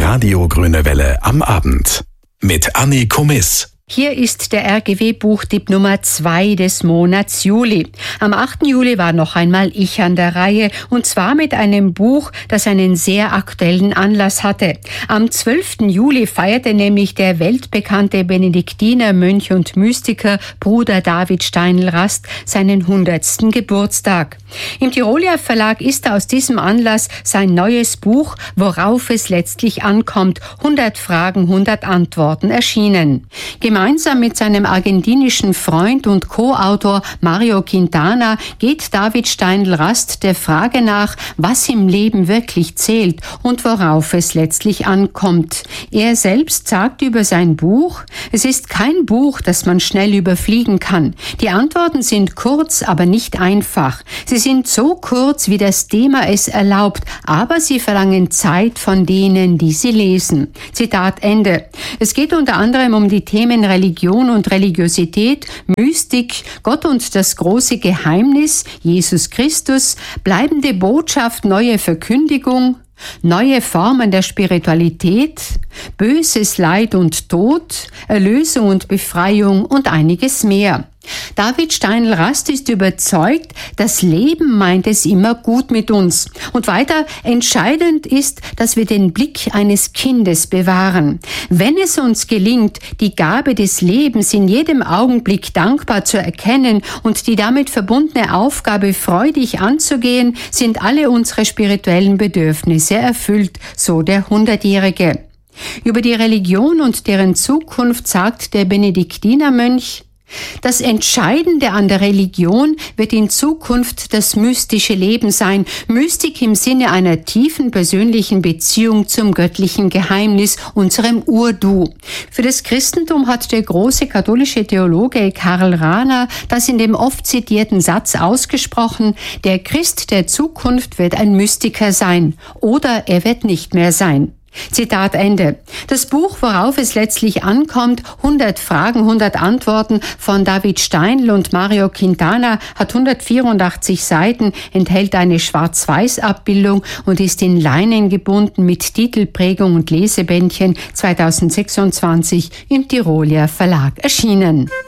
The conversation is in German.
Radio Grüne Welle am Abend mit Anni Komiss. Hier ist der RGW-Buchtipp Nummer 2 des Monats Juli. Am 8. Juli war noch einmal ich an der Reihe, und zwar mit einem Buch, das einen sehr aktuellen Anlass hatte. Am 12. Juli feierte nämlich der weltbekannte Benediktinermönch und Mystiker Bruder David Steindl-Rast seinen 100. Geburtstag. Im Tiroler Verlag ist aus diesem Anlass sein neues Buch Worauf es letztlich ankommt, 100 Fragen, 100 Antworten erschienen. Gemeinsam mit seinem argentinischen Freund und Co-Autor Mario Quintana geht David Steindl-Rast der Frage nach, was im Leben wirklich zählt und worauf es letztlich ankommt. Er selbst sagt über sein Buch: Es ist kein Buch, das man schnell überfliegen kann. Die Antworten sind kurz, aber nicht einfach. Sie sind so kurz, wie das Thema es erlaubt, aber sie verlangen Zeit von denen, die sie lesen. Zitat Ende. Es geht unter anderem um die Themen Religion und Religiosität, Mystik, Gott und das große Geheimnis, Jesus Christus, bleibende Botschaft, neue Verkündigung, neue Formen der Spiritualität, böses Leid und Tod, Erlösung und Befreiung und einiges mehr. David Steindl-Rast ist überzeugt, das Leben meint es immer gut mit uns. Und weiter, entscheidend ist, dass wir den Blick eines Kindes bewahren. Wenn es uns gelingt, die Gabe des Lebens in jedem Augenblick dankbar zu erkennen und die damit verbundene Aufgabe freudig anzugehen, sind alle unsere spirituellen Bedürfnisse erfüllt, so der 100-Jährige. Über die Religion und deren Zukunft sagt der Benediktinermönch: Das Entscheidende an der Religion wird in Zukunft das mystische Leben sein. Mystik im Sinne einer tiefen persönlichen Beziehung zum göttlichen Geheimnis, unserem Urdu. Für das Christentum hat der große katholische Theologe Karl Rahner das in dem oft zitierten Satz ausgesprochen: Der Christ der Zukunft wird ein Mystiker sein oder er wird nicht mehr sein. Zitat Ende. Das Buch, worauf es letztlich ankommt, 100 Fragen, 100 Antworten von David Steindl und Mario Quintana, hat 184 Seiten, enthält eine Schwarz-Weiß-Abbildung und ist in Leinen gebunden mit Titelprägung und Lesebändchen 2026 im Tiroler Verlag erschienen.